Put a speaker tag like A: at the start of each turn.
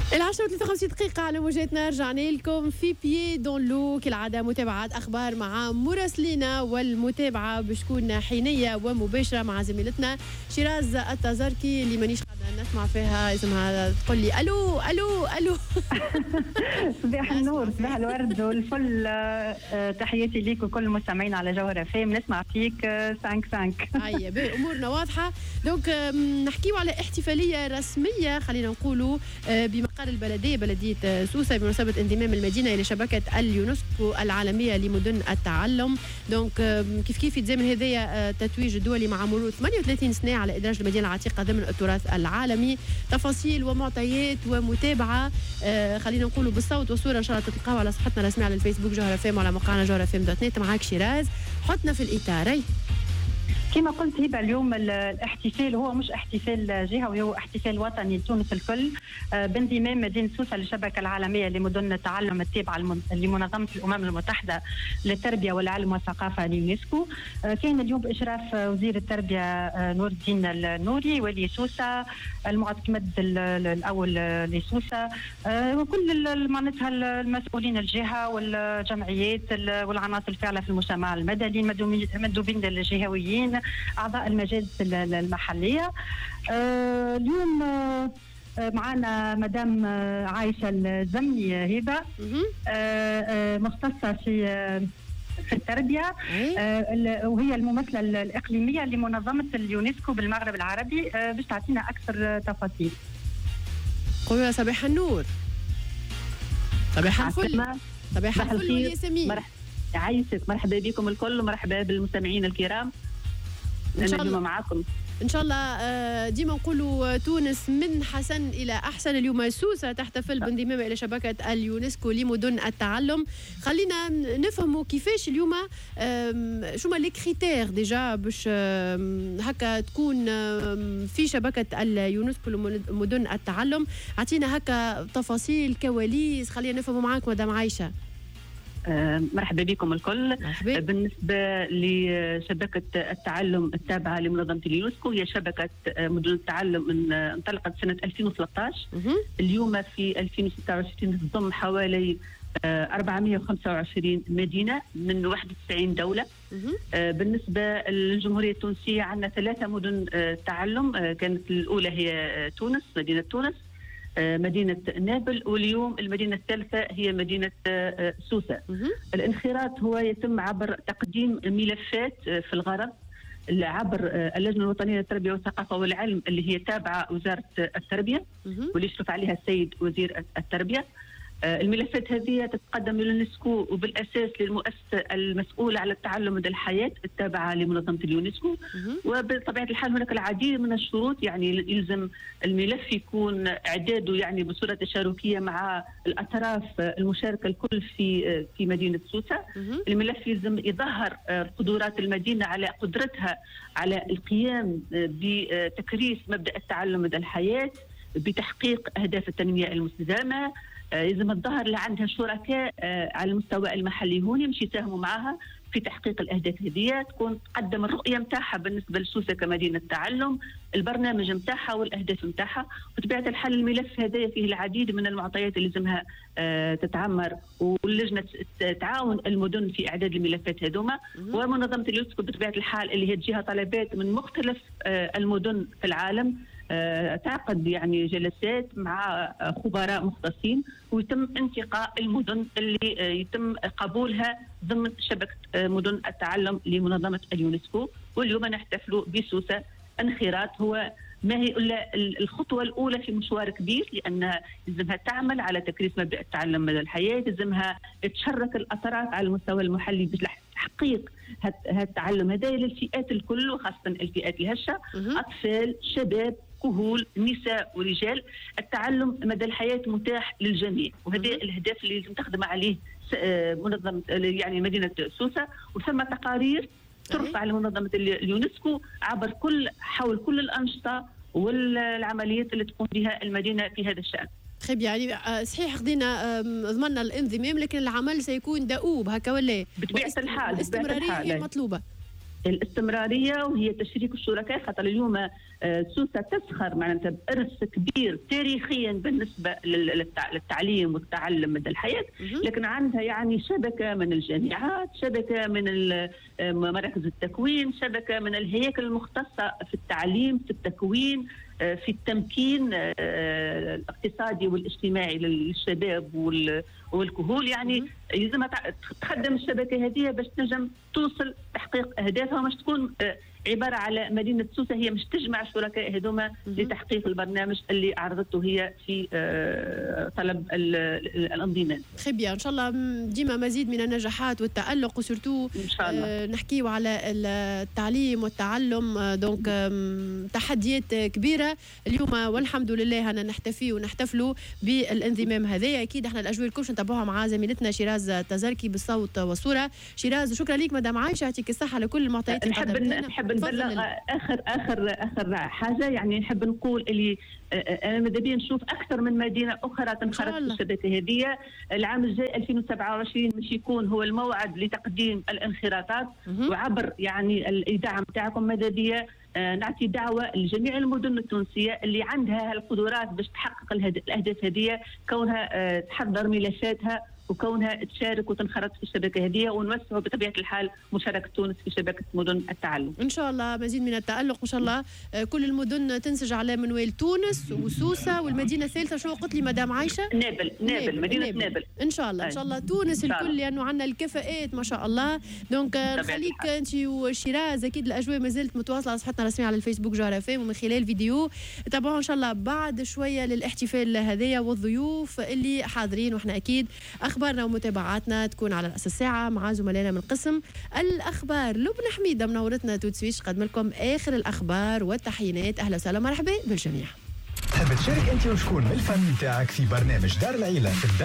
A: 10:53 على موجاتنا. رجعنا لكم في بيي دون لو كالعادة، متابعة أخبار مع مراسلينا، والمتابعة بشكون حينية ومباشرة مع زميلتنا شيراز التزاركي اللي مانيش قاعدة نسمع فيها اسمها تقول لي ألو ألو ألو.
B: صباح النور، صباح الورد والفل. تحياتي ليك وكل المستمعين على جوهرة فام. نسمع فيك 5-5.
A: أي أمورنا واضحة. دونك نحكيو على احتفالية رسمية، خلينا نقولوا بمقر البلدية، بلدية سوسة، بمناسبة انضمام المدينة إلى شبكة اليونسكو العالمية لمدن التعلم. دونك كيف يتزامن هذايا التتويج الدولي مع مرور 38 سنة على إدراج المدينة العتيقة ضمن التراث العالمي. تفاصيل ومعطيات ومتابعة خلينا نقولوا بالصوت والصورة إن شاء الله تلقاوها على صفحتنا الرسمية على الفيسبوك جوهرة فام وعلى موقعنا جوهرة فام .net. معاك شيراز، حطنا في الإطار.
B: كما قلت هبه، اليوم الاحتفال هو مش احتفال جهوي، هو احتفال وطني لتونس الكل بانضمام مدينه سوسه للشبكه العالميه لمدن التعلم التابعه لمنظمه الامم المتحده للتربيه والعلم والثقافه اليونسكو. كان اليوم باشراف وزير التربيه نور الدين النوري ولي سوسه، المعتمد الاول لسوسه، وكل معناتها المسؤولين الجهه والجمعيات والعناصر الفاعله في المجتمع المدني، المندوبين الجهويين، أعضاء المجالس المحلية. اليوم معنا مدام عايشة الزمني هبة، مختصة في التربية، وهي الممثلة الإقليمية لمنظمة اليونسكو بالمغرب العربي، باش تعطينا أكثر تفاصيل.
A: قولوا صباح النور. صباح الفل. صباح الفل والياسمين.
C: يعيشك، مرحبا بكم الكل ومرحبا بالمستمعين الكرام.
A: إن شاء الله
C: معكم
A: إن شاء الله. ديما نقولوا تونس من حسن إلى أحسن. اليوم سوسة تحتفل بانضمامها إلى شبكة اليونسكو لمدن التعلم. خلينا نفهموا كيفاش اليوم شو ما لي كريتير ديجا باش هكا تكون في شبكة اليونسكو لمدن التعلم. أعطينا هكا تفاصيل كواليس، خلينا نفهموا معاك مدام عايشة.
C: مرحبا بكم الكل.
A: مرحبا.
C: بالنسبة لشبكة التعلم التابعة لمنظمة اليونسكو، هي شبكة مدن التعلم من انطلقت سنة 2013. اليوم في 2026 تضم حوالي 425 مدينة من 91 دولة. بالنسبة للجمهورية التونسية عندنا 3 مدن تعلم، كانت الأولى هي تونس، مدينة تونس، مدينة نابل، واليوم المدينة الثالثة هي مدينة سوسة. الانخراط هو يتم عبر تقديم ملفات في الغرض عبر اللجنة الوطنية للتربية والثقافة والعلم اللي هي تابعة وزارة التربية واللي يشرف عليها السيد وزير التربية. الملفات هذه تتقدم لليونسكو وبالأساس للمؤسسة المسؤولة على التعلم مدى الحياة التابعة لمنظمة اليونسكو. وبطبيعة الحال هناك العديد من الشروط، يعني يلزم الملف يكون إعداده يعني بصورة تشاركية مع الأطراف المشاركة الكل في مدينة سوسة. الملف يلزم يظهر قدرات المدينة على قدرتها على القيام بتكريس مبدأ التعلم مدى الحياة بتحقيق أهداف التنمية المستدامة. يلزم الظهر اللي عندها شركاء على المستوى المحلي هون يمشي يساهموا معها في تحقيق الاهداف هذه، تكون تقدم الرؤيه نتاعها بالنسبه لسوسه كمدينه تعلم، البرنامج نتاعها والاهداف نتاعها. بطبيعه الحال الملف هذا فيه العديد من المعطيات اللي لازمها تتعمر، واللجنه تعاون المدن في اعداد الملفات هذوما. ومنظمه اليونسكو بطبيعه الحال اللي هي تجيها طلبات من مختلف المدن في العالم، تعقد يعني جلسات مع خبراء مختصين ويتم انتقاء المدن اللي يتم قبولها ضمن شبكة مدن التعلم لمنظمة اليونسكو. واليوم نحتفل بسوسة. انخراط هو ما هي إلا الخطوة الأولى في مشوار كبير، لأنها يلزمها تعمل على تكريس مبدأ التعلم مدى الحياة، يلزمها تشرك الأطراف على المستوى المحلي بتحقيق هذا التعلم هذا للفئات الكل، وخاصة الفئات الهشة، أطفال، شباب، كهول، نساء ورجال. التعلم مدى الحياة متاح للجميع، وهذا الهدف اللي تخدم عليه منظمة يعني مدينة سوسة. وثم تقارير ترفع لمنظمة اليونسكو عبر حول كل الأنشطة والعمليات اللي تقوم بها المدينة في هذا الشأن.
A: خيب يعني صحيح خدينا ضمننا الانضمام، لكن العمل سيكون دؤوب هكا ولا
C: بطبيعة الحال
A: الاستمرارية هي المطلوبة.
C: الاستمراريه وهي تشريك الشركاء، خاطر اليوم سوسه تسخر معناتها بارث كبير تاريخيا بالنسبه للتعليم والتعلم مدى الحياه، لكن عندها يعني شبكه من الجامعات، شبكه من مراكز التكوين، شبكه من الهياكل المختصه في التعليم، في التكوين، في التمكين الاقتصادي والاجتماعي للشباب والكهول. يعني لازم تخدم الشبكه هذه باش تنجم توصل تحقيق اهدافها، ومش تكون عباره على مدينه سوسه هي مش تجمع الشركاء هذوما لتحقيق البرنامج اللي عرضته هي في طلب الانضمام.
A: خبية ان شاء الله ديما مزيد من النجاحات والتألق، وسورتو
C: ان شاء الله
A: نحكيو على التعليم والتعلم. دونك تحديات كبيره اليوم، والحمد لله أنا نحتفي ونحتفلوا بالانضمام هذايا. اكيد احنا الاجواء الكل نتابعوها مع زميلتنا شيراز تزركي بالصوت والصوره. شيراز شكرا لك مدام عايشه، يعطيك الصحه على كل المعطيات اللي قدمتها.
C: نحب نبلغ اخر حاجه، يعني نحب نقول اللي انا ماذا بيا نشوف اكثر من مدينه اخرى تنخرط في الشبكه هذه. العام الجاي 2027 مش يكون هو الموعد لتقديم الانخراطات، وعبر يعني الاذاعه نتاعكم ماذا بيا نعطي دعوه لجميع المدن التونسيه اللي عندها القدرات باش تحقق الاهداف هذه، كونها تحضر ملفاتها وكونها تشارك وتنخرط في الشبكه هذه، ونوسعوا بطبيعه الحال مشاركه تونس في شبكه مدن التعلم.
A: ان شاء الله مزيد من التالق، ان شاء الله كل المدن تنسج على منوال تونس وسوسه. والمدينه الثالثه شو قلت لي مدام عايشه؟
C: نابل مدينه نابل.
A: ان شاء الله ان شاء الله تونس الكل، لانه عندنا الكفاءات ما شاء الله. دونك نخليك انت وشيراز، اكيد الاجواء ما زالت متواصله على صفحتنا الرسميه على الفيسبوك جوهر FM، ومن خلال فيديو تابعوها ان شاء الله بعد شويه للاحتفال هذايا والضيوف اللي حاضرين. واحنا اكيد اخبارنا ومتابعاتنا تكون على رأس الساعة مع زملائنا من قسم الأخبار. لبنى حميدة منورتنا توت سويش قدم لكم آخر الأخبار والتحيينات. أهلا وسهلا مرحبا بالجميع.
D: تحب تشارك أنت وشكون من الفن تاعك في برنامج دار العيلة في